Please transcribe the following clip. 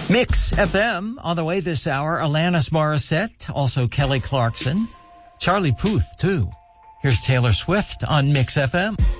Mix FM on the way this hour. Alanis Morissette, also Kelly Clarkson, Charlie Puth too. Here's Taylor Swift on Mix FM.